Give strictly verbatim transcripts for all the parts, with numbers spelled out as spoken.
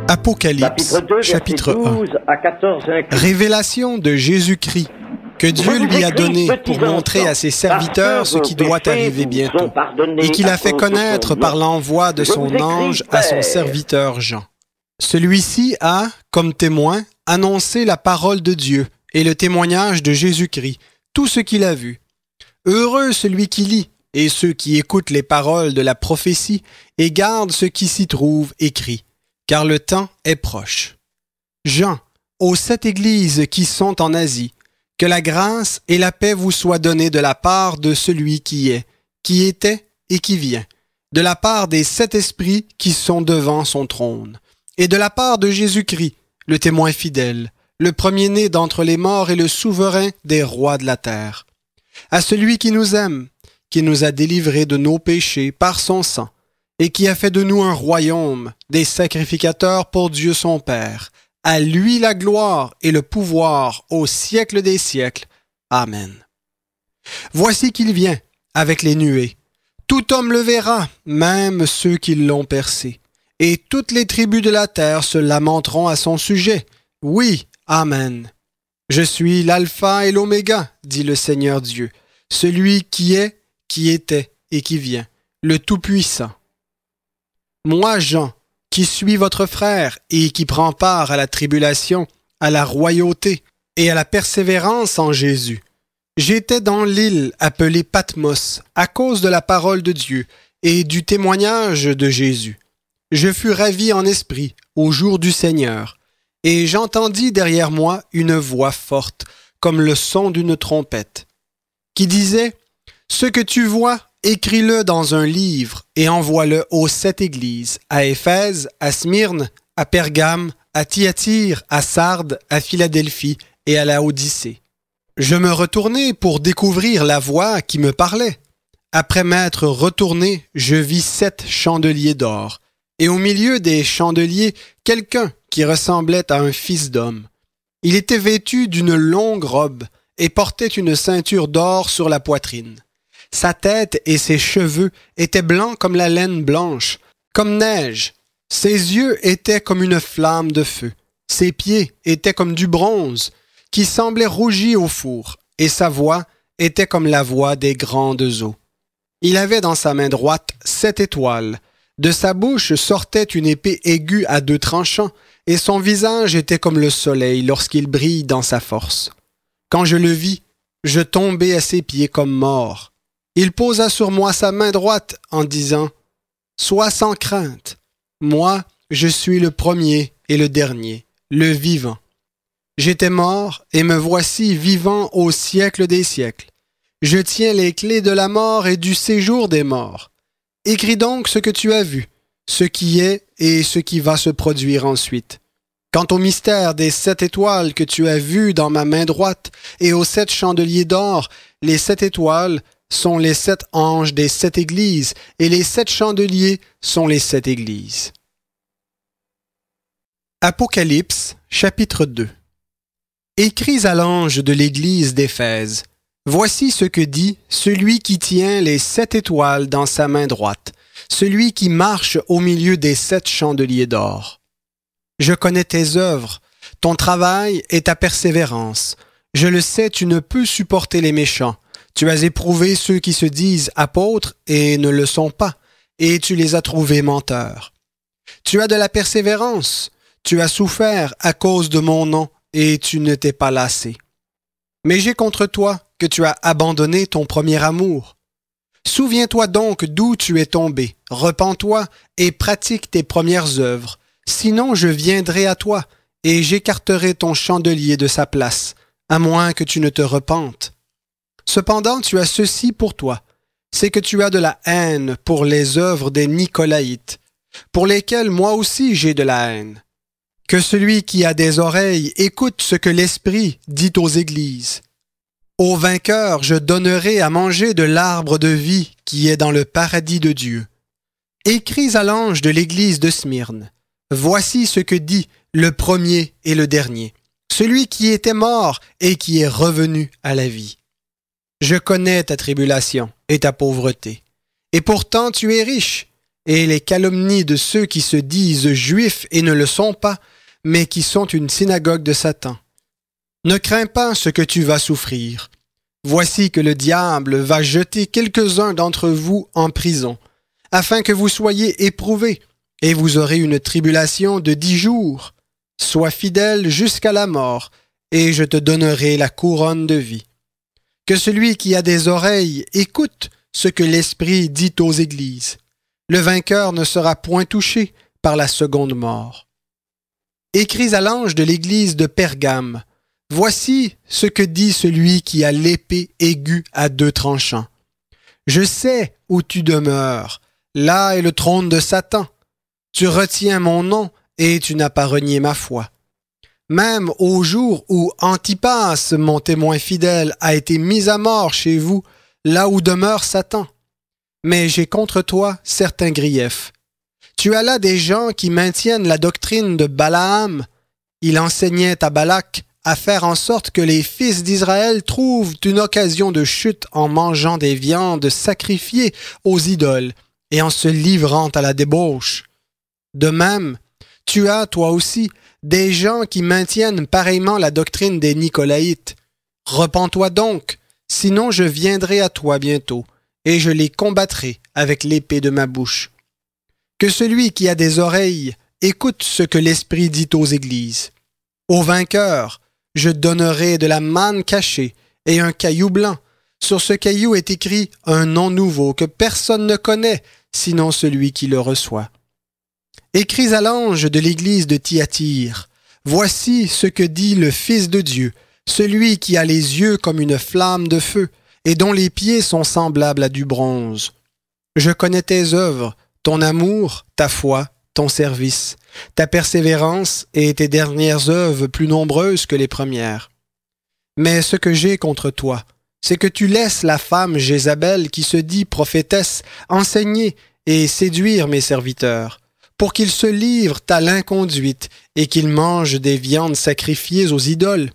Apocalypse, deux, chapitre douze à quatorze, un. Révélation de Jésus-Christ, que Dieu lui a donné pour montrer à ses serviteurs ce qui doit arriver bientôt, et qu'il a fait connaître par l'envoi de son ange à son serviteur Jean. Celui-ci a, comme témoin, annoncé la parole de Dieu et le témoignage de Jésus-Christ, tout ce qu'il a vu. Heureux celui qui lit, et ceux qui écoutent les paroles de la prophétie et gardent ce qui s'y trouve écrit, car le temps est proche. Jean, aux sept églises qui sont en Asie, que la grâce et la paix vous soient données de la part de celui qui est, qui était et qui vient, de la part des sept esprits qui sont devant son trône, et de la part de Jésus-Christ, le témoin fidèle, le premier-né d'entre les morts et le souverain des rois de la terre. À celui qui nous aime, qui nous a délivrés de nos péchés par son sang, et qui a fait de nous un royaume, des sacrificateurs pour Dieu son Père. À lui la gloire et le pouvoir au siècle des siècles. Amen. Voici qu'il vient avec les nuées. Tout homme le verra, même ceux qui l'ont percé. Et toutes les tribus de la terre se lamenteront à son sujet. Oui, Amen. Je suis l'alpha et l'oméga, dit le Seigneur Dieu, celui qui est, qui était et qui vient, le Tout-Puissant. Moi, Jean, qui suis votre frère et qui prend part à la tribulation, à la royauté et à la persévérance en Jésus, j'étais dans l'île appelée Patmos à cause de la parole de Dieu et du témoignage de Jésus. Je fus ravi en esprit au jour du Seigneur, et j'entendis derrière moi une voix forte, comme le son d'une trompette, qui disait « Ce que tu vois, écris-le dans un livre et envoie-le aux sept églises, à Éphèse, à Smyrne, à Pergame, à Thyatire, à Sardes, à Philadelphie et à Laodicée. » Je me retournai pour découvrir la voix qui me parlait. Après m'être retourné, je vis sept chandeliers d'or, et au milieu des chandeliers, quelqu'un qui ressemblait à un fils d'homme. Il était vêtu d'une longue robe et portait une ceinture d'or sur la poitrine. Sa tête et ses cheveux étaient blancs comme la laine blanche, comme neige. Ses yeux étaient comme une flamme de feu. Ses pieds étaient comme du bronze, qui semblait rougi au four, et sa voix était comme la voix des grandes eaux. Il avait dans sa main droite sept étoiles. De sa bouche sortait une épée aiguë à deux tranchants, et son visage était comme le soleil lorsqu'il brille dans sa force. Quand je le vis, je tombai à ses pieds comme mort. Il posa sur moi sa main droite en disant « Sois sans crainte, moi je suis le premier et le dernier, le vivant. J'étais mort et me voici vivant au siècle des siècles. Je tiens les clés de la mort et du séjour des morts. Écris donc ce que tu as vu, ce qui est et ce qui va se produire ensuite. Quant au mystère des sept étoiles que tu as vues dans ma main droite et aux sept chandeliers d'or, les sept étoiles sont les sept anges des sept églises et les sept chandeliers sont les sept églises. » Apocalypse, chapitre deux. Écris à l'ange de l'église d'Éphèse. Voici ce que dit celui qui tient les sept étoiles dans sa main droite, celui qui marche au milieu des sept chandeliers d'or. Je connais tes œuvres, ton travail et ta persévérance. Je le sais, tu ne peux supporter les méchants. Tu as éprouvé ceux qui se disent apôtres et ne le sont pas, et tu les as trouvés menteurs. Tu as de la persévérance, tu as souffert à cause de mon nom, et tu ne t'es pas lassé. Mais j'ai contre toi que tu as abandonné ton premier amour. Souviens-toi donc d'où tu es tombé, repens-toi et pratique tes premières œuvres. Sinon je viendrai à toi et j'écarterai ton chandelier de sa place, à moins que tu ne te repentes. Cependant tu as ceci pour toi, c'est que tu as de la haine pour les œuvres des Nicolaïtes, pour lesquelles moi aussi j'ai de la haine. Que celui qui a des oreilles écoute ce que l'Esprit dit aux églises. Au vainqueur, je donnerai à manger de l'arbre de vie qui est dans le paradis de Dieu. Écris à l'ange de l'église de Smyrne. Voici ce que dit le premier et le dernier, celui qui était mort et qui est revenu à la vie. Je connais ta tribulation et ta pauvreté, et pourtant tu es riche, et les calomnies de ceux qui se disent juifs et ne le sont pas, mais qui sont une synagogue de Satan. Ne crains pas ce que tu vas souffrir. Voici que le diable va jeter quelques-uns d'entre vous en prison, afin que vous soyez éprouvés, et vous aurez une tribulation de dix jours. Sois fidèle jusqu'à la mort, et je te donnerai la couronne de vie. Que celui qui a des oreilles écoute ce que l'Esprit dit aux églises. Le vainqueur ne sera point touché par la seconde mort. Écris à l'ange de l'église de Pergame. Voici ce que dit celui qui a l'épée aiguë à deux tranchants. Je sais où tu demeures. Là est le trône de Satan. Tu retiens mon nom et tu n'as pas renié ma foi. Même au jour où Antipas, mon témoin fidèle, a été mis à mort chez vous, là où demeure Satan. Mais j'ai contre toi certains griefs. Tu as là des gens qui maintiennent la doctrine de Balaam. Il enseignait à Balak à faire en sorte que les fils d'Israël trouvent une occasion de chute en mangeant des viandes sacrifiées aux idoles et en se livrant à la débauche. De même, tu as, toi aussi, des gens qui maintiennent pareillement la doctrine des Nicolaïtes. Repens-toi donc, sinon je viendrai à toi bientôt, et je les combattrai avec l'épée de ma bouche. Que celui qui a des oreilles écoute ce que l'Esprit dit aux églises. Au vainqueur, je donnerai de la manne cachée et un caillou blanc. Sur ce caillou est écrit un nom nouveau que personne ne connaît, sinon celui qui le reçoit. Écris à l'ange de l'église de Thyatire. Voici ce que dit le Fils de Dieu, celui qui a les yeux comme une flamme de feu, et dont les pieds sont semblables à du bronze. Je connais tes œuvres, ton amour, ta foi, ton service, ta persévérance et tes dernières œuvres plus nombreuses que les premières. Mais ce que j'ai contre toi, c'est que tu laisses la femme Jézabel qui se dit prophétesse enseigner et séduire mes serviteurs, pour qu'ils se livrent à l'inconduite et qu'ils mangent des viandes sacrifiées aux idoles.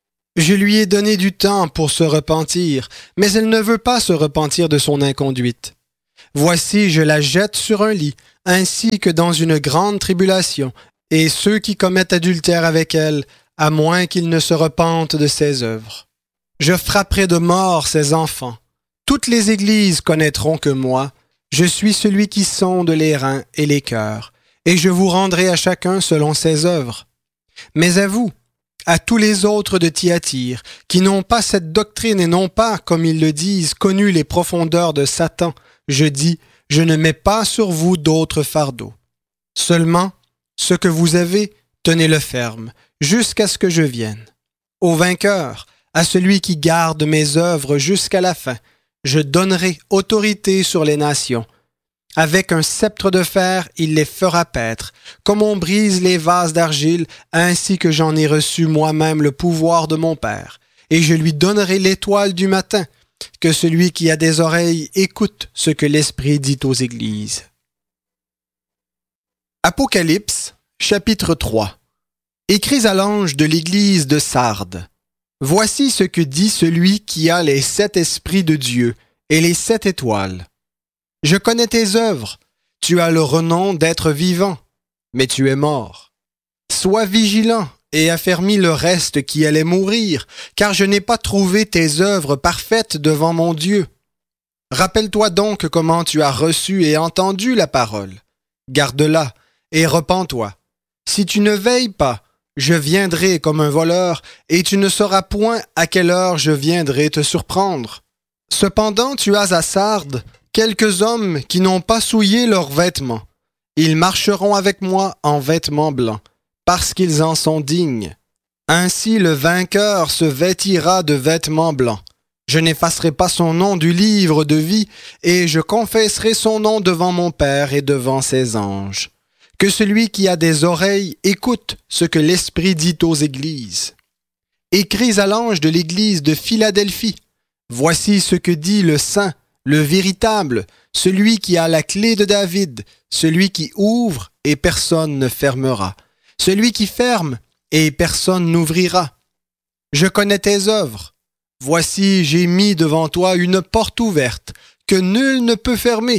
Je lui ai donné du temps pour se repentir, mais elle ne veut pas se repentir de son inconduite. Voici, je la jette sur un lit, ainsi que dans une grande tribulation, et ceux qui commettent adultère avec elle, à moins qu'ils ne se repentent de ses œuvres. Je frapperai de mort ses enfants. Toutes les églises connaîtront que moi, je suis celui qui sonde les reins et les cœurs, et je vous rendrai à chacun selon ses œuvres. Mais à vous, à tous les autres de Thyatire, qui n'ont pas cette doctrine et n'ont pas, comme ils le disent, connu les profondeurs de Satan, je dis, je ne mets pas sur vous d'autres fardeaux. Seulement, ce que vous avez, tenez-le ferme, jusqu'à ce que je vienne. Au vainqueur, à celui qui garde mes œuvres jusqu'à la fin, je donnerai autorité sur les nations. Avec un sceptre de fer, il les fera paître, comme on brise les vases d'argile, ainsi que j'en ai reçu moi-même le pouvoir de mon Père. Et je lui donnerai l'étoile du matin. Que celui qui a des oreilles écoute ce que l'Esprit dit aux églises. Apocalypse, chapitre trois. Écris à l'ange de l'église de Sardes. Voici ce que dit celui qui a les sept esprits de Dieu et les sept étoiles. Je connais tes œuvres. Tu as le renom d'être vivant, mais tu es mort. Sois vigilant et affermis le reste qui allait mourir, car je n'ai pas trouvé tes œuvres parfaites devant mon Dieu. Rappelle-toi donc comment tu as reçu et entendu la parole. Garde-la et repens-toi. Si tu ne veilles pas, je viendrai comme un voleur, et tu ne sauras point à quelle heure je viendrai te surprendre. Cependant, tu as à Sardes quelques hommes qui n'ont pas souillé leurs vêtements. Ils marcheront avec moi en vêtements blancs, parce qu'ils en sont dignes. Ainsi le vainqueur se vêtira de vêtements blancs. Je n'effacerai pas son nom du livre de vie, et je confesserai son nom devant mon Père et devant ses anges. Que celui qui a des oreilles écoute ce que l'Esprit dit aux églises. Écris à l'ange de l'église de Philadelphie. Voici ce que dit le Saint, le véritable, celui qui a la clé de David, celui qui ouvre et personne ne fermera, celui qui ferme et personne n'ouvrira. Je connais tes œuvres. Voici, j'ai mis devant toi une porte ouverte que nul ne peut fermer,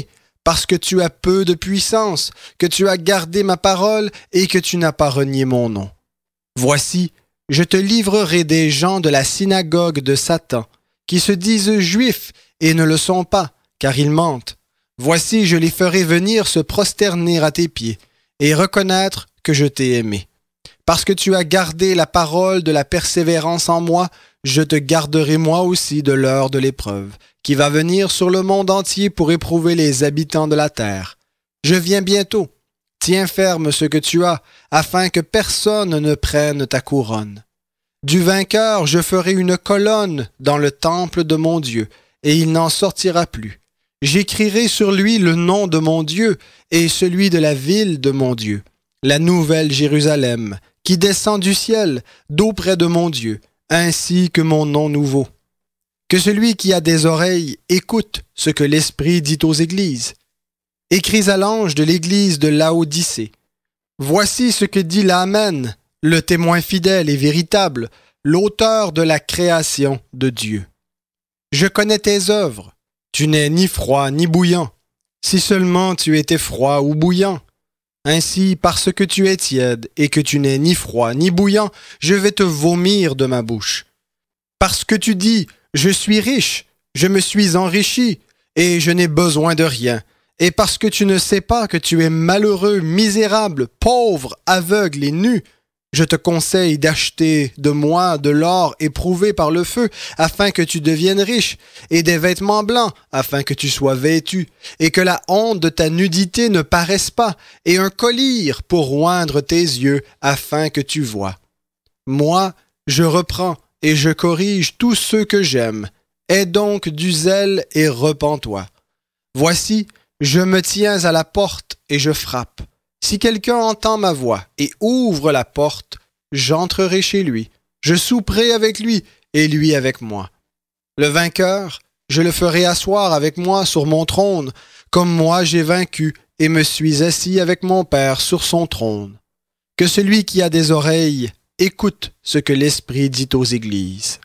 parce que tu as peu de puissance, que tu as gardé ma parole et que tu n'as pas renié mon nom. Voici, je te livrerai des gens de la synagogue de Satan, qui se disent juifs et ne le sont pas, car ils mentent. Voici, je les ferai venir se prosterner à tes pieds et reconnaître que je t'ai aimé. Parce que tu as gardé la parole de la persévérance en moi, je te garderai moi aussi de l'heure de l'épreuve, qui va venir sur le monde entier pour éprouver les habitants de la terre. Je viens bientôt. Tiens ferme ce que tu as, afin que personne ne prenne ta couronne. Du vainqueur, je ferai une colonne dans le temple de mon Dieu, et il n'en sortira plus. J'écrirai sur lui le nom de mon Dieu et celui de la ville de mon Dieu, la nouvelle Jérusalem, qui descend du ciel, d'auprès de mon Dieu, ainsi que mon nom nouveau. Que celui qui a des oreilles écoute ce que l'Esprit dit aux églises. Écris à l'ange de l'église de Laodicée. Voici ce que dit l'Amen, le témoin fidèle et véritable, l'auteur de la création de Dieu. Je connais tes œuvres. Tu n'es ni froid ni bouillant. Si seulement tu étais froid ou bouillant. Ainsi, parce que tu es tiède et que tu n'es ni froid ni bouillant, je vais te vomir de ma bouche. Parce que tu dis, je suis riche, je me suis enrichi, et je n'ai besoin de rien. Et parce que tu ne sais pas que tu es malheureux, misérable, pauvre, aveugle et nu, je te conseille d'acheter de moi de l'or éprouvé par le feu, afin que tu deviennes riche, et des vêtements blancs, afin que tu sois vêtu, et que la honte de ta nudité ne paraisse pas, et un collier pour oindre tes yeux, afin que tu vois. Moi, je reprends et je corrige tous ceux que j'aime. Aie donc du zèle et repens-toi. Voici, je me tiens à la porte et je frappe. Si quelqu'un entend ma voix et ouvre la porte, j'entrerai chez lui. Je souperai avec lui et lui avec moi. Le vainqueur, je le ferai asseoir avec moi sur mon trône, comme moi j'ai vaincu et me suis assis avec mon Père sur son trône. Que celui qui a des oreilles écoute ce que l'Esprit dit aux églises.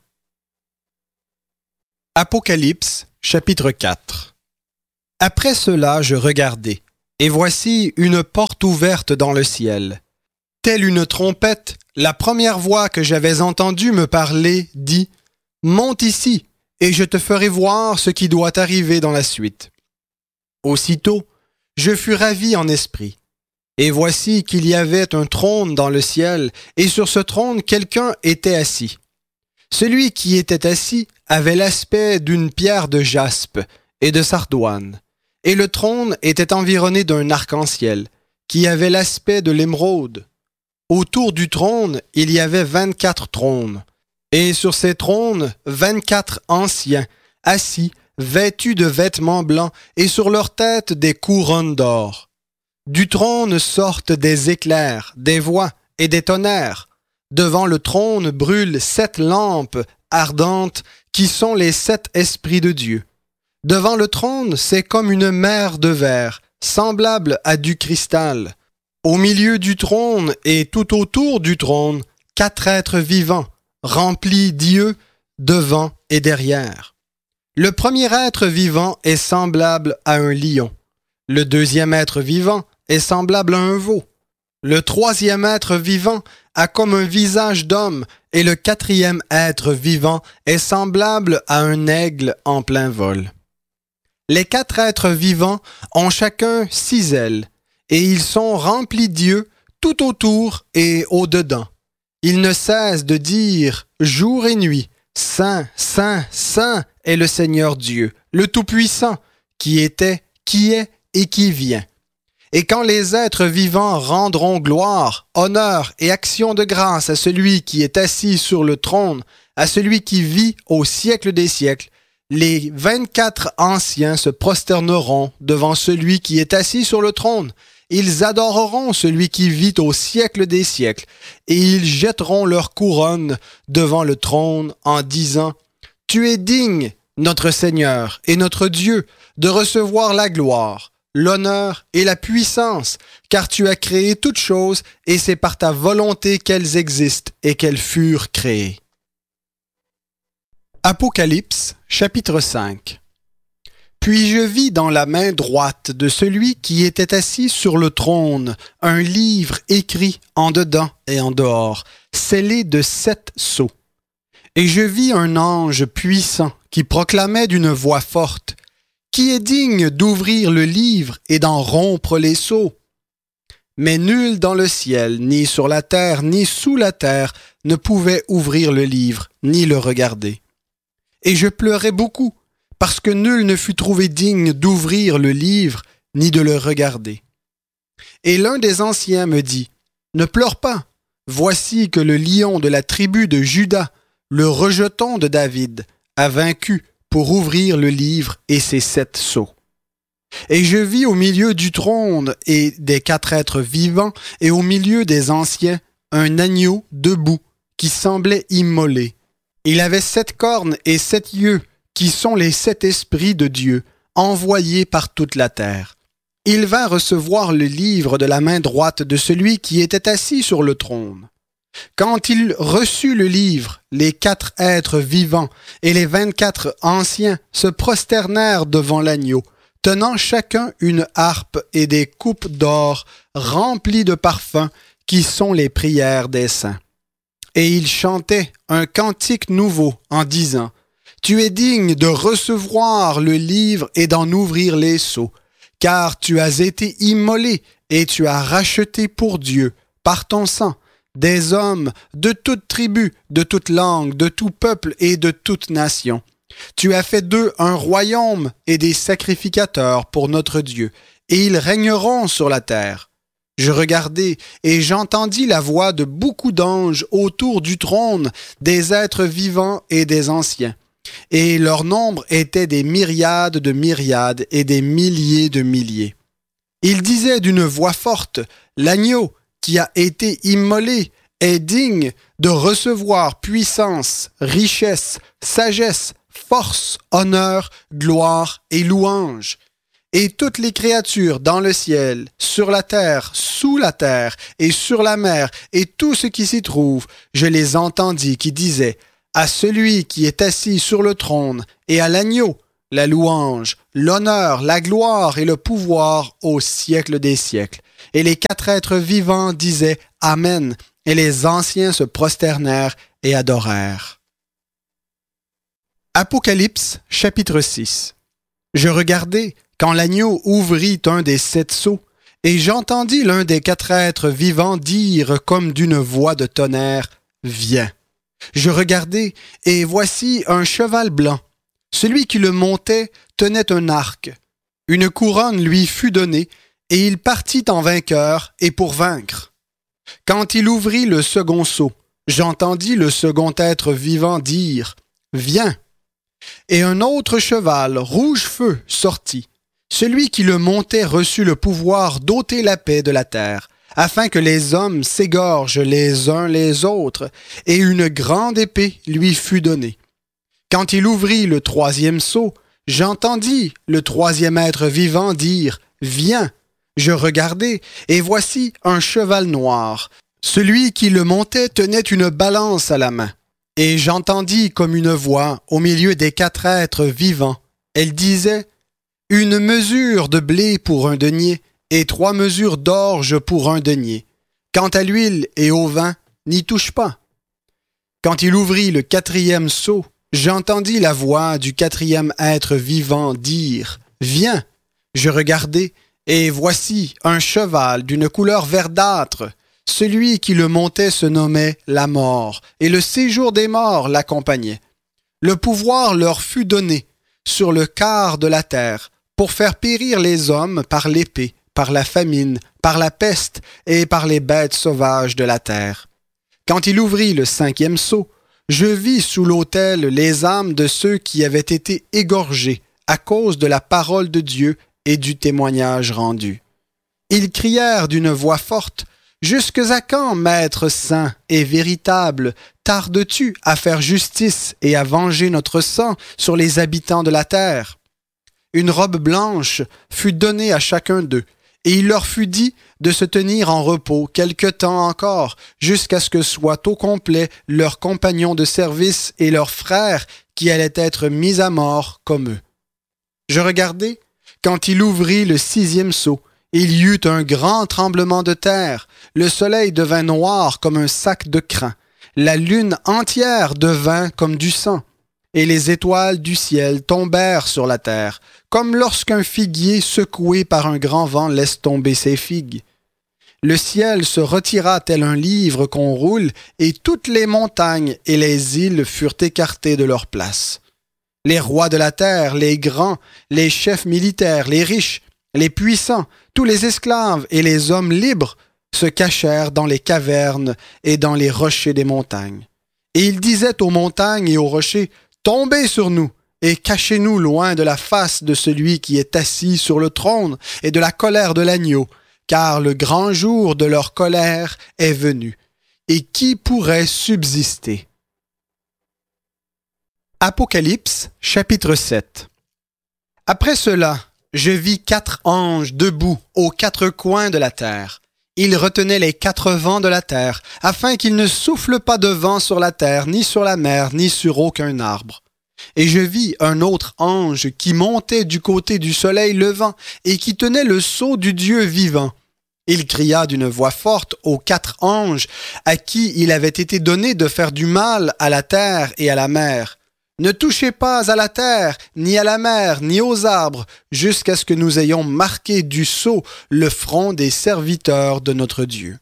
Apocalypse, chapitre quatre. Après cela, je regardai. Et voici une porte ouverte dans le ciel. Telle une trompette, la première voix que j'avais entendue me parler dit « Monte ici, et je te ferai voir ce qui doit arriver dans la suite. » Aussitôt, je fus ravi en esprit. Et voici qu'il y avait un trône dans le ciel, et sur ce trône quelqu'un était assis. Celui qui était assis avait l'aspect d'une pierre de jaspe et de sardoine. Et le trône était environné d'un arc-en-ciel, qui avait l'aspect de l'émeraude. Autour du trône, il y avait vingt-quatre trônes, et sur ces trônes, vingt-quatre anciens, assis, vêtus de vêtements blancs, et sur leurs têtes des couronnes d'or. Du trône sortent des éclairs, des voix et des tonnerres. Devant le trône brûlent sept lampes ardentes, qui sont les sept esprits de Dieu. Devant le trône, c'est comme une mer de verre, semblable à du cristal. Au milieu du trône et tout autour du trône, quatre êtres vivants, remplis d'yeux, devant et derrière. Le premier être vivant est semblable à un lion. Le deuxième être vivant est semblable à un veau. Le troisième être vivant a comme un visage d'homme, et le quatrième être vivant est semblable à un aigle en plein vol. Les quatre êtres vivants ont chacun six ailes, et ils sont remplis d'yeux tout autour et au-dedans. Ils ne cessent de dire jour et nuit, Saint, Saint, Saint est le Seigneur Dieu, le Tout-Puissant, qui était, qui est et qui vient. Et quand les êtres vivants rendront gloire, honneur et action de grâce à celui qui est assis sur le trône, à celui qui vit au siècle des siècles, les vingt-quatre anciens se prosterneront devant celui qui est assis sur le trône. Ils adoreront celui qui vit au siècle des siècles, et ils jetteront leur couronne devant le trône en disant « Tu es digne, notre Seigneur et notre Dieu, de recevoir la gloire, l'honneur et la puissance, car tu as créé toutes choses, et c'est par ta volonté qu'elles existent et qu'elles furent créées. » Apocalypse, chapitre cinq. Puis je vis dans la main droite de celui qui était assis sur le trône un livre écrit en dedans et en dehors, scellé de sept sceaux. Et je vis un ange puissant qui proclamait d'une voix forte, « Qui est digne d'ouvrir le livre et d'en rompre les sceaux? » Mais nul dans le ciel, ni sur la terre, ni sous la terre, ne pouvait ouvrir le livre, ni le regarder. Et je pleurais beaucoup, parce que nul ne fut trouvé digne d'ouvrir le livre, ni de le regarder. Et l'un des anciens me dit, « Ne pleure pas, voici que le lion de la tribu de Juda, le rejeton de David, a vaincu pour ouvrir le livre et ses sept sceaux. » Et je vis au milieu du trône et des quatre êtres vivants et au milieu des anciens un agneau debout qui semblait immolé. Il avait sept cornes et sept yeux, qui sont les sept esprits de Dieu, envoyés par toute la terre. Il vint recevoir le livre de la main droite de celui qui était assis sur le trône. Quand il reçut le livre, les quatre êtres vivants et les vingt-quatre anciens se prosternèrent devant l'agneau, tenant chacun une harpe et des coupes d'or remplies de parfums qui sont les prières des saints. Et ils chantaient un cantique nouveau en disant, « Tu es digne de recevoir le livre et d'en ouvrir les sceaux, car tu as été immolé et tu as racheté pour Dieu, par ton sang, des hommes de toute tribu, de toute langue, de tout peuple et de toute nation. Tu as fait d'eux un royaume et des sacrificateurs pour notre Dieu, et ils régneront sur la terre. Je regardai et j'entendis la voix de beaucoup d'anges autour du trône, des êtres vivants et des anciens. Et leur nombre était des myriades de myriades et des milliers de milliers. Ils disaient d'une voix forte, « L'agneau qui a été immolé est digne de recevoir puissance, richesse, sagesse, force, honneur, gloire et louange. » Et toutes les créatures dans le ciel, sur la terre, sous la terre et sur la mer et tout ce qui s'y trouve, je les entendis qui disaient, à celui qui est assis sur le trône et à l'agneau, la louange, l'honneur, la gloire et le pouvoir au siècle des siècles. Et les quatre êtres vivants disaient Amen, et les anciens se prosternèrent et adorèrent. Apocalypse, chapitre six. Je regardai quand l'agneau ouvrit un des sept sceaux, et j'entendis l'un des quatre êtres vivants dire comme d'une voix de tonnerre, « Viens !» Je regardai, et voici un cheval blanc. Celui qui le montait tenait un arc. Une couronne lui fut donnée, et il partit en vainqueur et pour vaincre. Quand il ouvrit le second sceau, j'entendis le second être vivant dire, « Viens !» Et un autre cheval, rouge feu, sortit. Celui qui le montait reçut le pouvoir d'ôter la paix de la terre, afin que les hommes s'égorgent les uns les autres, et une grande épée lui fut donnée. Quand il ouvrit le troisième sceau, j'entendis le troisième être vivant dire « Viens !» Je regardai, et voici un cheval noir. Celui qui le montait tenait une balance à la main. Et j'entendis comme une voix au milieu des quatre êtres vivants. Elle disait « Une mesure de blé pour un denier, et trois mesures d'orge pour un denier. Quant à l'huile et au vin, n'y touche pas. » Quand il ouvrit le quatrième seau, j'entendis la voix du quatrième être vivant dire « Viens !» Je regardai, et voici un cheval d'une couleur verdâtre. Celui qui le montait se nommait la mort, et le séjour des morts l'accompagnait. Le pouvoir leur fut donné sur le quart de la terre pour faire périr les hommes par l'épée, par la famine, par la peste et par les bêtes sauvages de la terre. Quand il ouvrit le cinquième seau, je vis sous l'autel les âmes de ceux qui avaient été égorgés à cause de la parole de Dieu et du témoignage rendu. Ils crièrent d'une voix forte, « Jusque à quand, Maître saint et véritable, tardes-tu à faire justice et à venger notre sang sur les habitants de la terre? » Une robe blanche fut donnée à chacun d'eux, et il leur fut dit de se tenir en repos quelque temps encore, jusqu'à ce que soient au complet leurs compagnons de service et leurs frères qui allaient être mis à mort comme eux. Je regardai, quand il ouvrit le sixième sceau, il y eut un grand tremblement de terre, le soleil devint noir comme un sac de crin, la lune entière devint comme du sang, et les étoiles du ciel tombèrent sur la terre, comme lorsqu'un figuier secoué par un grand vent laisse tomber ses figues. Le ciel se retira tel un livre qu'on roule, et toutes les montagnes et les îles furent écartées de leur place. Les rois de la terre, les grands, les chefs militaires, les riches, les puissants, tous les esclaves et les hommes libres se cachèrent dans les cavernes et dans les rochers des montagnes. Et ils disaient aux montagnes et aux rochers, « Tombez sur nous et cachez-nous loin de la face de celui qui est assis sur le trône et de la colère de l'agneau, car le grand jour de leur colère est venu. Et qui pourrait subsister? » Apocalypse, chapitre sept. Après cela, je vis quatre anges debout aux quatre coins de la terre. Ils retenaient les quatre vents de la terre, afin qu'il ne souffle pas de vent sur la terre, ni sur la mer, ni sur aucun arbre. Et je vis un autre ange qui montait du côté du soleil levant et qui tenait le sceau du Dieu vivant. Il cria d'une voix forte aux quatre anges à qui il avait été donné de faire du mal à la terre et à la mer. Ne touchez pas à la terre, ni à la mer, ni aux arbres, jusqu'à ce que nous ayons marqué du sceau le front des serviteurs de notre Dieu.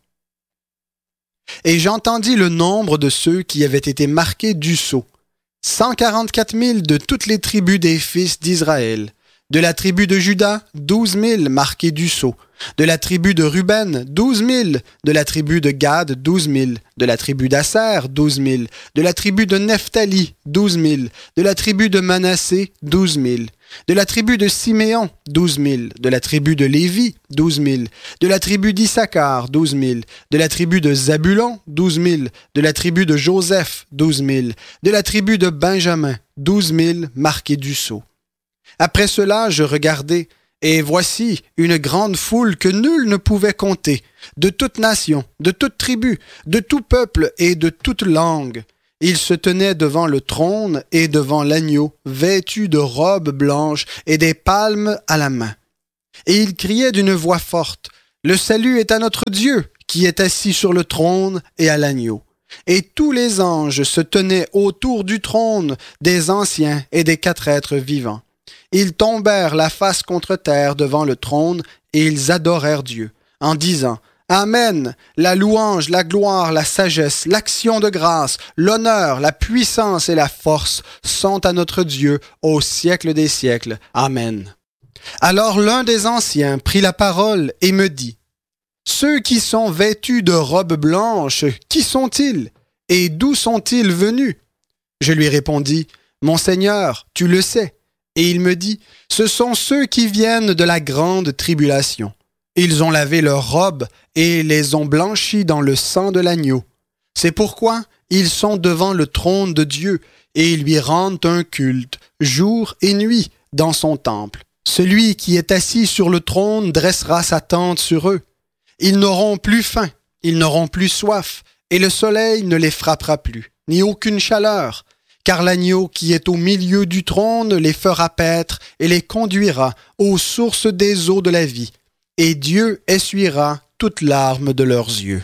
Et j'entendis le nombre de ceux qui avaient été marqués du sceau. cent quarante-quatre mille de toutes les tribus des fils d'Israël. De la tribu de Juda, douze mille marqués du sceau. De la tribu de Ruben, douze mille. De la tribu de Gad, douze mille. De la tribu d'Asser, douze mille. De la tribu de Nephtali, douze mille. De la tribu de Manassé, douze mille. De la tribu de Siméon, douze mille. De la tribu de Lévi, douze mille. De la tribu d'Issachar, douze mille. De la tribu de Zabulon, douze mille. De la tribu de Joseph, douze mille. De la tribu de Benjamin, douze mille marqués du sceau. Après cela, je regardai, et voici une grande foule que nul ne pouvait compter, de toute nation, de toute tribu, de tout peuple et de toute langue. Ils se tenaient devant le trône et devant l'agneau, vêtus de robes blanches et des palmes à la main. Et ils criaient d'une voix forte, « Le salut est à notre Dieu, qui est assis sur le trône et à l'agneau. » Et tous les anges se tenaient autour du trône, des anciens et des quatre êtres vivants. Ils tombèrent la face contre terre devant le trône et ils adorèrent Dieu, en disant « Amen, la louange, la gloire, la sagesse, l'action de grâce, l'honneur, la puissance et la force sont à notre Dieu au siècle des siècles. Amen. » Alors l'un des anciens prit la parole et me dit « Ceux qui sont vêtus de robes blanches, qui sont-ils? Et d'où sont-ils venus? » Je lui répondis « Mon Seigneur, tu le sais. » Et il me dit, « Ce sont ceux qui viennent de la grande tribulation. Ils ont lavé leurs robes et les ont blanchies dans le sang de l'agneau. C'est pourquoi ils sont devant le trône de Dieu et ils lui rendent un culte, jour et nuit, dans son temple. Celui qui est assis sur le trône dressera sa tente sur eux. Ils n'auront plus faim, ils n'auront plus soif, et le soleil ne les frappera plus, ni aucune chaleur. Car l'agneau qui est au milieu du trône les fera paître et les conduira aux sources des eaux de la vie, et Dieu essuiera toutes larmes de leurs yeux.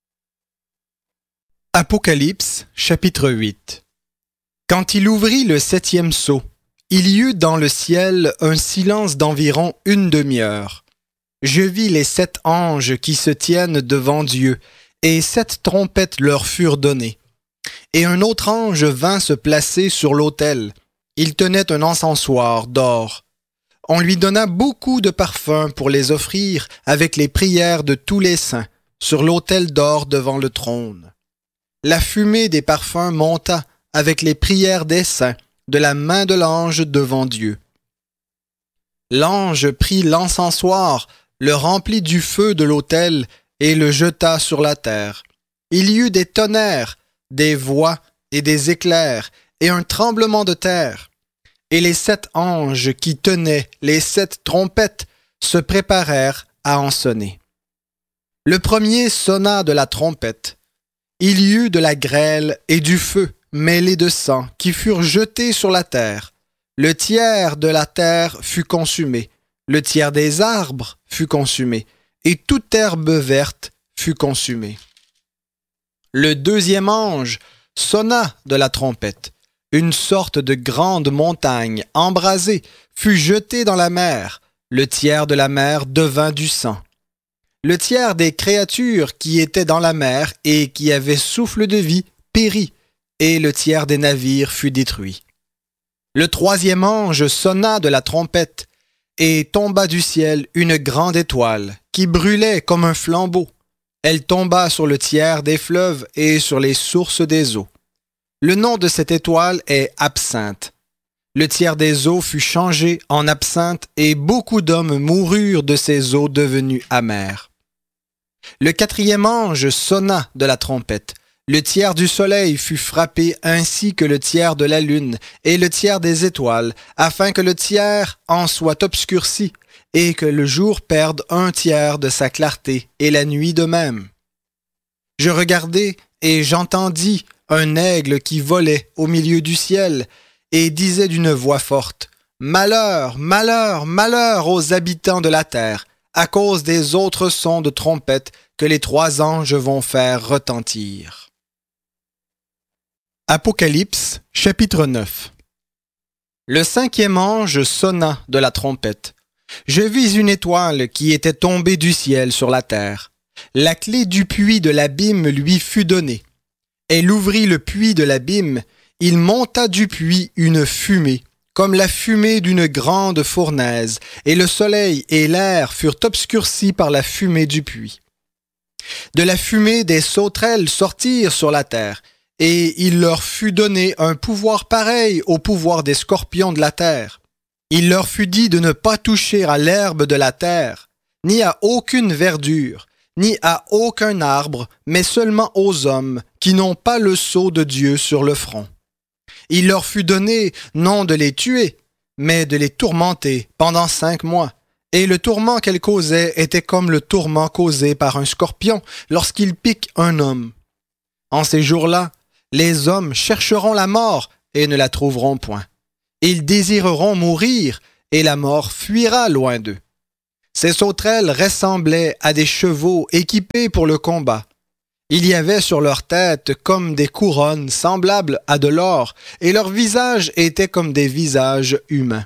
Apocalypse, chapitre huit. Quand il ouvrit le septième sceau, il y eut dans le ciel un silence d'environ une demi-heure. Je vis les sept anges qui se tiennent devant Dieu, et sept trompettes leur furent données. Et un autre ange vint se placer sur l'autel. Il tenait un encensoir d'or. On lui donna beaucoup de parfums pour les offrir avec les prières de tous les saints sur l'autel d'or devant le trône. La fumée des parfums monta avec les prières des saints de la main de l'ange devant Dieu. L'ange prit l'encensoir, le remplit du feu de l'autel et le jeta sur la terre. Il y eut des tonnerres, des voix et des éclairs, et un tremblement de terre. Et les sept anges qui tenaient les sept trompettes se préparèrent à en sonner. Le premier sonna de la trompette. Il y eut de la grêle et du feu mêlés de sang qui furent jetés sur la terre. Le tiers de la terre fut consumé, le tiers des arbres fut consumé, et toute herbe verte fut consumée. Le deuxième ange sonna de la trompette. Une sorte de grande montagne embrasée fut jetée dans la mer. Le tiers de la mer devint du sang. Le tiers des créatures qui étaient dans la mer et qui avaient souffle de vie périt, et le tiers des navires fut détruit. Le troisième ange sonna de la trompette, et tomba du ciel une grande étoile qui brûlait comme un flambeau. Elle tomba sur le tiers des fleuves et sur les sources des eaux. Le nom de cette étoile est Absinthe. Le tiers des eaux fut changé en absinthe et beaucoup d'hommes moururent de ces eaux devenues amères. Le quatrième ange sonna de la trompette. Le tiers du soleil fut frappé ainsi que le tiers de la lune et le tiers des étoiles, afin que le tiers en soit obscurci et que le jour perde un tiers de sa clarté et la nuit de même. Je regardai et j'entendis un aigle qui volait au milieu du ciel et disait d'une voix forte « Malheur, malheur, malheur aux habitants de la terre, à cause des autres sons de trompette que les trois anges vont faire retentir. » Apocalypse, chapitre neuf. Le cinquième ange sonna de la trompette. Je vis une étoile qui était tombée du ciel sur la terre. La clé du puits de l'abîme lui fut donnée. Elle ouvrit le puits de l'abîme. Il monta du puits une fumée, comme la fumée d'une grande fournaise, et le soleil et l'air furent obscurcis par la fumée du puits. De la fumée des sauterelles sortirent sur la terre, et il leur fut donné un pouvoir pareil au pouvoir des scorpions de la terre. Il leur fut dit de ne pas toucher à l'herbe de la terre, ni à aucune verdure, ni à aucun arbre, mais seulement aux hommes qui n'ont pas le sceau de Dieu sur le front. Il leur fut donné non de les tuer, mais de les tourmenter pendant cinq mois. Et le tourment qu'elles causaient était comme le tourment causé par un scorpion lorsqu'il pique un homme. En ces jours-là, les hommes chercheront la mort et ne la trouveront point. Ils désireront mourir et la mort fuira loin d'eux. Ces sauterelles ressemblaient à des chevaux équipés pour le combat. Il y avait sur leur tête comme des couronnes semblables à de l'or, et leurs visages étaient comme des visages humains.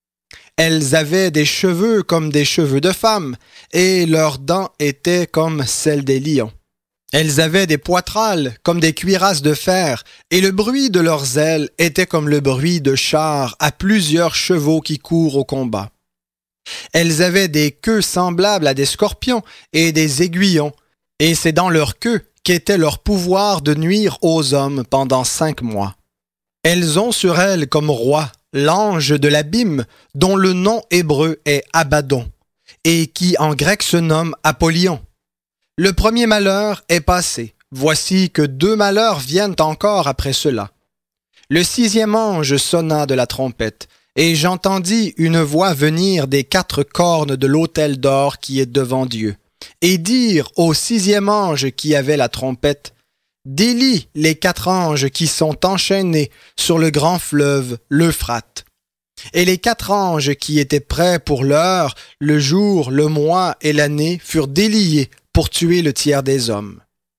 Elles avaient des cheveux comme des cheveux de femmes, et leurs dents étaient comme celles des lions. Elles avaient des poitrales comme des cuirasses de fer, et le bruit de leurs ailes était comme le bruit de chars à plusieurs chevaux qui courent au combat. Elles avaient des queues semblables à des scorpions et des aiguillons, et c'est dans leur queue qu'était leur pouvoir de nuire aux hommes pendant cinq mois. Elles ont sur elles comme roi l'ange de l'abîme, dont le nom hébreu est Abaddon, et qui en grec se nomme Apollyon. Le premier malheur est passé. Voici que deux malheurs viennent encore après cela. Le sixième ange sonna de la trompette, et j'entendis une voix venir des quatre cornes de l'autel d'or qui est devant Dieu, et dire au sixième ange qui avait la trompette, « Délie les quatre anges qui sont enchaînés sur le grand fleuve, l'Euphrate. » Et les quatre anges qui étaient prêts pour l'heure, le jour, le mois et l'année furent déliés pour tuer le tiers des hommes.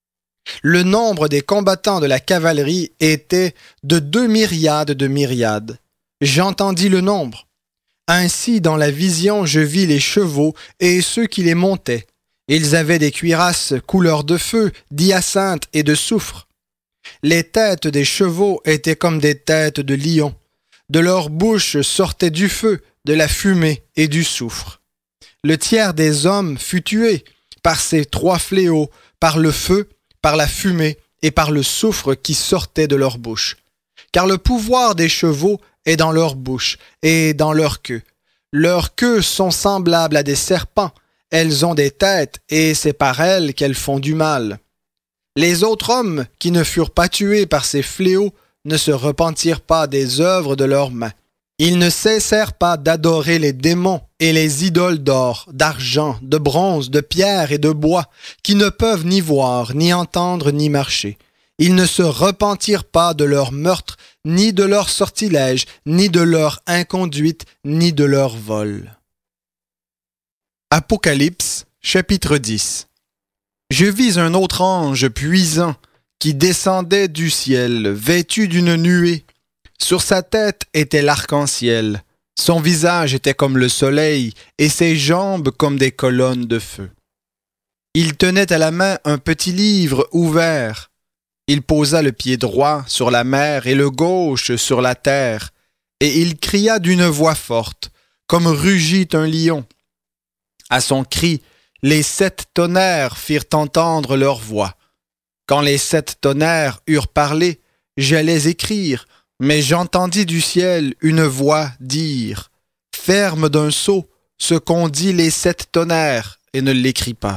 Le nombre des combattants de la cavalerie était de deux myriades de myriades. J'entendis le nombre. Ainsi, dans la vision, je vis les chevaux et ceux qui les montaient. Ils avaient des cuirasses couleur de feu, d'hyacinthe et de soufre. Les têtes des chevaux étaient comme des têtes de lions. De leur bouche sortait du feu, de la fumée et du soufre. Le tiers des hommes fut tué par ces trois fléaux, par le feu, par la fumée et par le soufre qui sortait de leur bouche. Car le pouvoir des chevaux est dans leur bouche et dans leur queue. Leurs queues sont semblables à des serpents. Elles ont des têtes, et c'est par elles qu'elles font du mal. Les autres hommes qui ne furent pas tués par ces fléaux ne se repentirent pas des œuvres de leurs mains. Ils ne cessèrent pas d'adorer les démons et les idoles d'or, d'argent, de bronze, de pierre et de bois, qui ne peuvent ni voir, ni entendre, ni marcher. Ils ne se repentirent pas de leurs meurtres, ni de leur sortilège, ni de leur inconduite, ni de leur vol. Apocalypse, chapitre dix. Je vis un autre ange puissant qui descendait du ciel, vêtu d'une nuée. Sur sa tête était l'arc-en-ciel. Son visage était comme le soleil et ses jambes comme des colonnes de feu. Il tenait à la main un petit livre ouvert. Il posa le pied droit sur la mer et le gauche sur la terre, et il cria d'une voix forte, comme rugit un lion. À son cri, les sept tonnerres firent entendre leur voix. Quand les sept tonnerres eurent parlé, j'allais écrire, mais j'entendis du ciel une voix dire « Ferme d'un sceau ce qu'ont dit les sept tonnerres et ne l'écris pas. »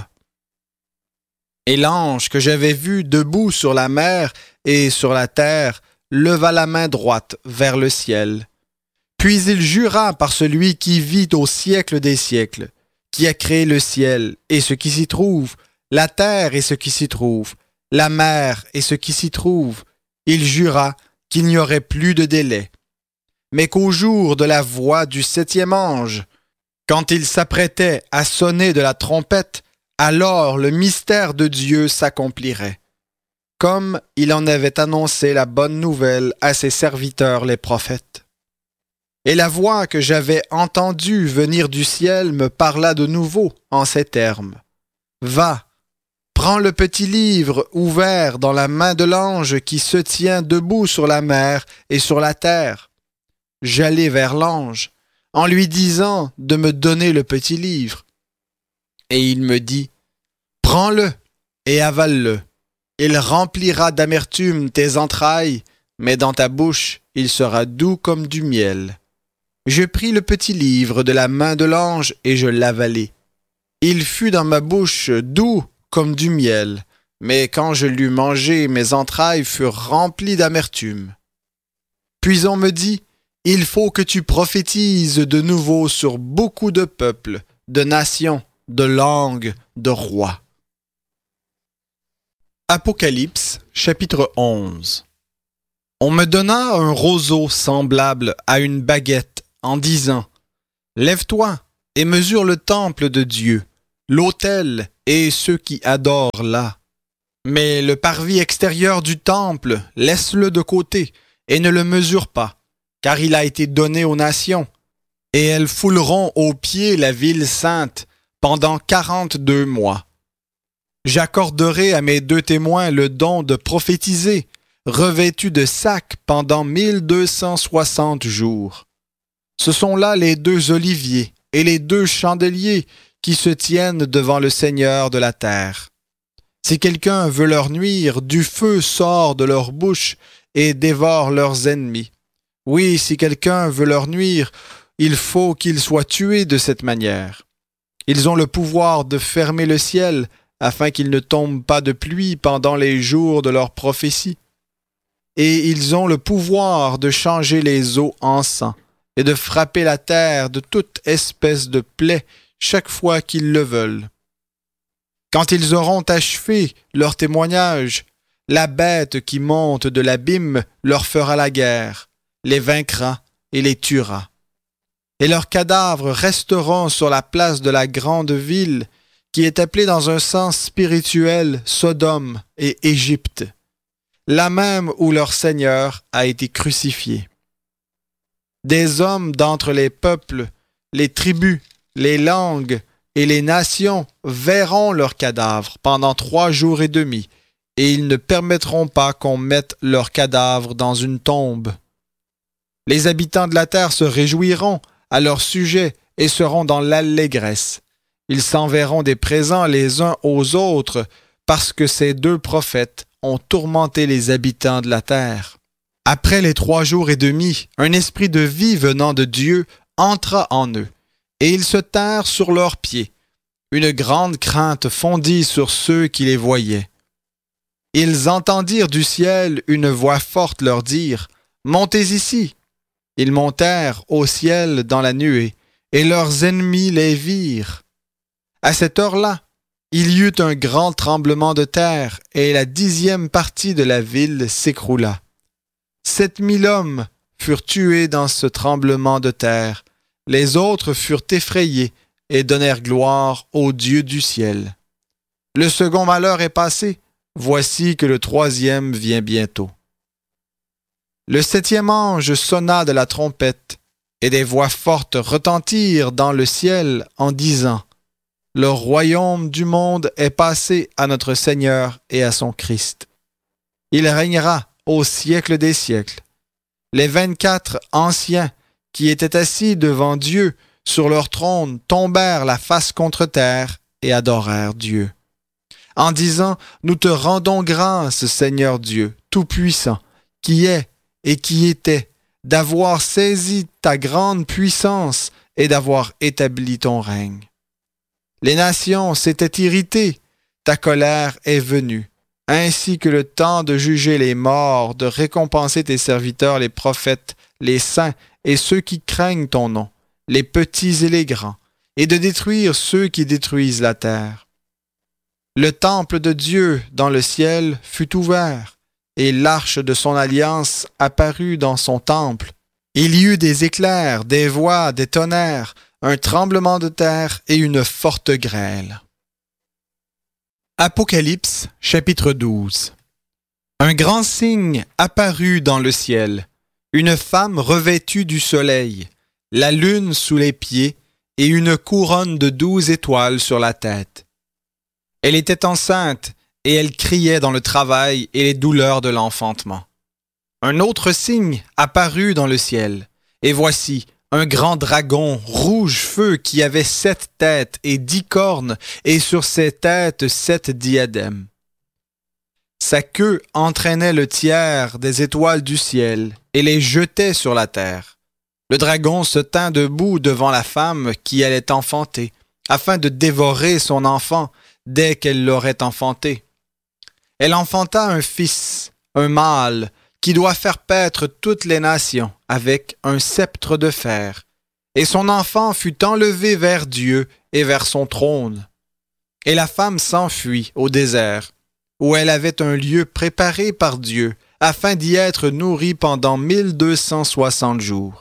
Et l'ange que j'avais vu debout sur la mer et sur la terre leva la main droite vers le ciel. Puis il jura par celui qui vit au siècle des siècles, qui a créé le ciel et ce qui s'y trouve, la terre et ce qui s'y trouve, la mer et ce qui s'y trouve. Il jura qu'il n'y aurait plus de délai, mais qu'au jour de la voix du septième ange, quand il s'apprêtait à sonner de la trompette, alors le mystère de Dieu s'accomplirait, comme il en avait annoncé la bonne nouvelle à ses serviteurs les prophètes. Et la voix que j'avais entendue venir du ciel me parla de nouveau en ces termes. « Va, prends le petit livre ouvert dans la main de l'ange qui se tient debout sur la mer et sur la terre. » J'allai vers l'ange, en lui disant de me donner le petit livre. Et il me dit, « Prends-le et avale-le. Il remplira d'amertume tes entrailles, mais dans ta bouche, il sera doux comme du miel. » Je pris le petit livre de la main de l'ange et je l'avalai. Il fut dans ma bouche doux comme du miel, mais quand je l'eus mangé, mes entrailles furent remplies d'amertume. Puis on me dit, « Il faut que tu prophétises de nouveau sur beaucoup de peuples, de nations, de langues, de rois. » Apocalypse, chapitre onze. On me donna un roseau semblable à une baguette en disant « Lève-toi et mesure le temple de Dieu, l'autel et ceux qui adorent là. Mais le parvis extérieur du temple, laisse-le de côté et ne le mesure pas, car il a été donné aux nations, et elles fouleront aux pieds la ville sainte pendant quarante-deux mois. J'accorderai à mes deux témoins le don de prophétiser, revêtus de sacs pendant mille deux cent soixante jours. Ce sont là les deux oliviers et les deux chandeliers qui se tiennent devant le Seigneur de la terre. Si quelqu'un veut leur nuire, du feu sort de leur bouche et dévore leurs ennemis. Oui, si quelqu'un veut leur nuire, il faut qu'il soit tué de cette manière. Ils ont le pouvoir de fermer le ciel afin qu'il ne tombe pas de pluie pendant les jours de leur prophétie. Et ils ont le pouvoir de changer les eaux en sang et de frapper la terre de toute espèce de plaie chaque fois qu'ils le veulent. Quand ils auront achevé leur témoignage, la bête qui monte de l'abîme leur fera la guerre, les vaincra et les tuera. Et leurs cadavres resteront sur la place de la grande ville, qui est appelée dans un sens spirituel Sodome et Égypte, là même où leur Seigneur a été crucifié. Des hommes d'entre les peuples, les tribus, les langues et les nations verront leurs cadavres pendant trois jours et demi, et ils ne permettront pas qu'on mette leurs cadavres dans une tombe. Les habitants de la terre se réjouiront à leur sujet et seront dans l'allégresse. Ils s'enverront des présents les uns aux autres parce que ces deux prophètes ont tourmenté les habitants de la terre. Après les trois jours et demi, un esprit de vie venant de Dieu entra en eux, et ils se tinrent sur leurs pieds. Une grande crainte fondit sur ceux qui les voyaient. Ils entendirent du ciel une voix forte leur dire « Montez ici !» Ils montèrent au ciel dans la nuée, et leurs ennemis les virent. À cette heure-là, il y eut un grand tremblement de terre, et la dixième partie de la ville s'écroula. Sept mille hommes furent tués dans ce tremblement de terre. Les autres furent effrayés et donnèrent gloire au Dieu du ciel. Le second malheur est passé. Voici que le troisième vient bientôt. Le septième ange sonna de la trompette, et des voix fortes retentirent dans le ciel en disant : Le royaume du monde est passé à notre Seigneur et à son Christ. Il régnera au siècle des siècles. Les vingt-quatre anciens qui étaient assis devant Dieu sur leur trône tombèrent la face contre terre et adorèrent Dieu, en disant : Nous te rendons grâce, Seigneur Dieu, Tout-Puissant, qui est et qui était, d'avoir saisi ta grande puissance et d'avoir établi ton règne. Les nations s'étaient irritées, ta colère est venue, ainsi que le temps de juger les morts, de récompenser tes serviteurs les prophètes, les saints et ceux qui craignent ton nom, les petits et les grands, et de détruire ceux qui détruisent la terre. Le temple de Dieu dans le ciel fut ouvert, et l'arche de son alliance apparut dans son temple. Il y eut des éclairs, des voix, des tonnerres, un tremblement de terre et une forte grêle. Apocalypse, chapitre douze. Un grand signe apparut dans le ciel, une femme revêtue du soleil, la lune sous les pieds et une couronne de douze étoiles sur la tête. Elle était enceinte et elle criait dans le travail et les douleurs de l'enfantement. Un autre signe apparut dans le ciel, et voici un grand dragon rouge feu qui avait sept têtes et dix cornes, et sur ses têtes sept diadèmes. Sa queue entraînait le tiers des étoiles du ciel et les jetait sur la terre. Le dragon se tint debout devant la femme qui allait enfanter, afin de dévorer son enfant dès qu'elle l'aurait enfanté. Elle enfanta un fils, un mâle, qui doit faire paître toutes les nations avec un sceptre de fer. Et son enfant fut enlevé vers Dieu et vers son trône. Et la femme s'enfuit au désert, où elle avait un lieu préparé par Dieu, afin d'y être nourrie pendant mille deux cent soixante jours.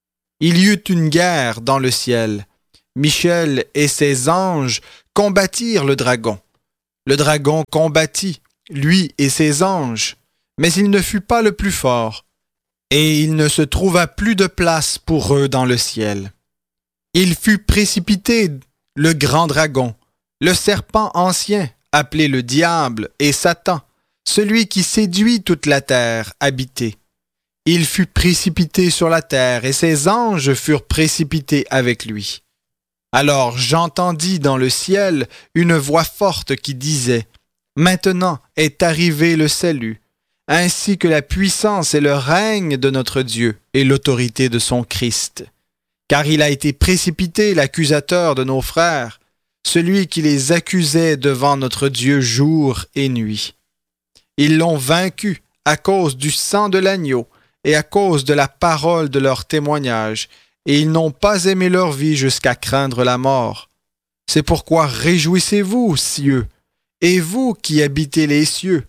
Il y eut une guerre dans le ciel. Michel et ses anges combattirent le dragon. Le dragon combattit, lui et ses anges, mais il ne fut pas le plus fort, et il ne se trouva plus de place pour eux dans le ciel. Il fut précipité, le grand dragon, le serpent ancien, appelé le diable et Satan, celui qui séduit toute la terre habitée. Il fut précipité sur la terre, et ses anges furent précipités avec lui. Alors j'entendis dans le ciel une voix forte qui disait : Maintenant est arrivé le salut, ainsi que la puissance et le règne de notre Dieu et l'autorité de son Christ. Car il a été précipité l'accusateur de nos frères, celui qui les accusait devant notre Dieu jour et nuit. Ils l'ont vaincu à cause du sang de l'agneau et à cause de la parole de leur témoignage, et ils n'ont pas aimé leur vie jusqu'à craindre la mort. C'est pourquoi réjouissez-vous, cieux, et vous qui habitez les cieux.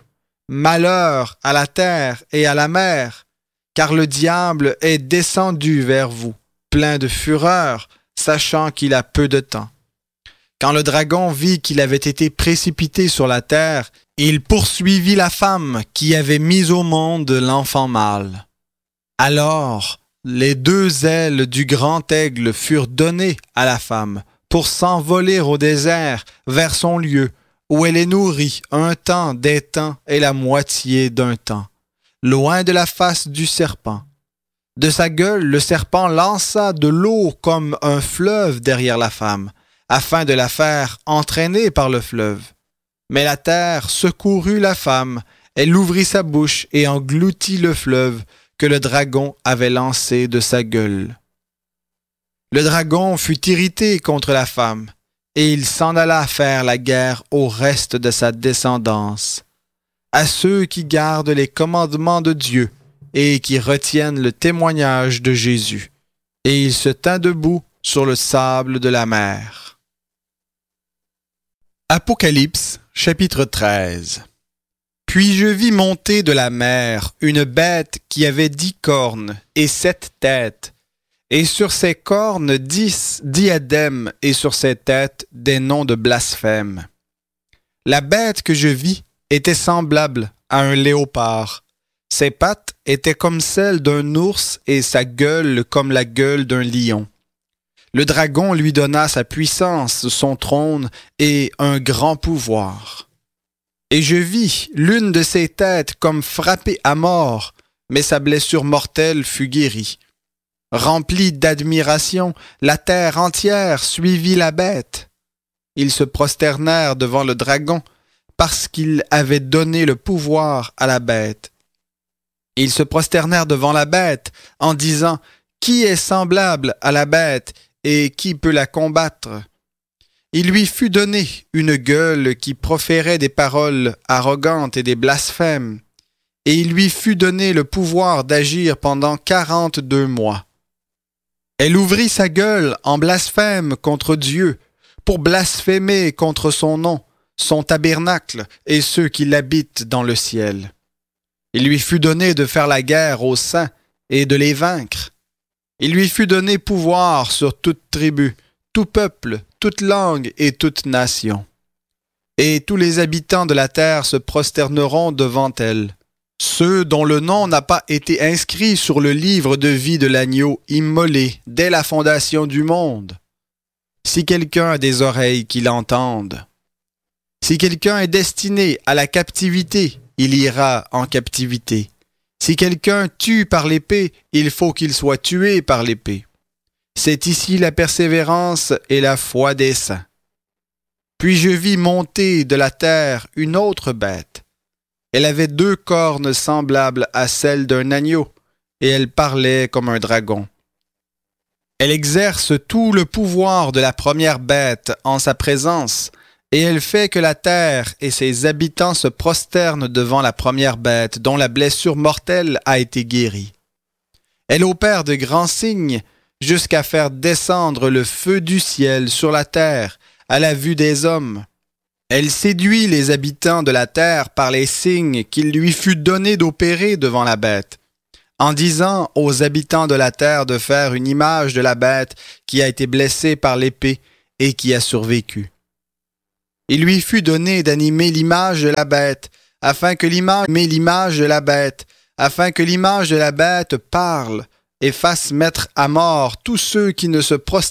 Malheur à la terre et à la mer, car le diable est descendu vers vous, plein de fureur, sachant qu'il a peu de temps. Quand le dragon vit qu'il avait été précipité sur la terre, il poursuivit la femme qui avait mis au monde l'enfant mâle. Alors, les deux ailes du grand aigle furent données à la femme pour s'envoler au désert vers son lieu, où elle est nourrie un temps, des temps et la moitié d'un temps, loin de la face du serpent. De sa gueule, le serpent lança de l'eau comme un fleuve derrière la femme, afin de la faire entraîner par le fleuve. Mais la terre secourut la femme, elle ouvrit sa bouche et engloutit le fleuve que le dragon avait lancé de sa gueule. Le dragon fut irrité contre la femme, et il s'en alla faire la guerre au reste de sa descendance, à ceux qui gardent les commandements de Dieu et qui retiennent le témoignage de Jésus. Et il se tint debout sur le sable de la mer. Apocalypse, chapitre treize. Puis je vis monter de la mer une bête qui avait dix cornes et sept têtes, et sur ses cornes dix diadèmes et sur ses têtes des noms de blasphème. La bête que je vis était semblable à un léopard. Ses pattes étaient comme celles d'un ours et sa gueule comme la gueule d'un lion. Le dragon lui donna sa puissance, son trône et un grand pouvoir. Et je vis l'une de ses têtes comme frappée à mort, mais sa blessure mortelle fut guérie. Remplie d'admiration, la terre entière suivit la bête. Ils se prosternèrent devant le dragon parce qu'il avait donné le pouvoir à la bête. Ils se prosternèrent devant la bête en disant « Qui est semblable à la bête et qui peut la combattre ?» Il lui fut donné une gueule qui proférait des paroles arrogantes et des blasphèmes, et il lui fut donné le pouvoir d'agir pendant quarante-deux mois. Elle ouvrit sa gueule en blasphème contre Dieu, pour blasphémer contre son nom, son tabernacle et ceux qui l'habitent dans le ciel. Il lui fut donné de faire la guerre aux saints et de les vaincre. Il lui fut donné pouvoir sur toute tribu, tout peuple, toute langue et toute nation. Et tous les habitants de la terre se prosterneront devant elle, ceux dont le nom n'a pas été inscrit sur le livre de vie de l'agneau immolé dès la fondation du monde. Si quelqu'un a des oreilles qu'il entende. Si quelqu'un est destiné à la captivité, il ira en captivité. Si quelqu'un tue par l'épée, il faut qu'il soit tué par l'épée. C'est ici la persévérance et la foi des saints. Puis je vis monter de la terre une autre bête. Elle avait deux cornes semblables à celles d'un agneau, et elle parlait comme un dragon. Elle exerce tout le pouvoir de la première bête en sa présence, et elle fait que la terre et ses habitants se prosternent devant la première bête, dont la blessure mortelle a été guérie. Elle opère de grands signes, jusqu'à faire descendre le feu du ciel sur la terre, à la vue des hommes. Elle séduit les habitants de la terre par les signes qu'il lui fut donné d'opérer devant la bête, en disant aux habitants de la terre de faire une image de la bête qui a été blessée par l'épée et qui a survécu. Il lui fut donné d'animer l'image de la bête, afin que l'image met l'image de la bête, afin que l'image de la bête parle, et fasse mettre à mort tous ceux qui ne se prosternent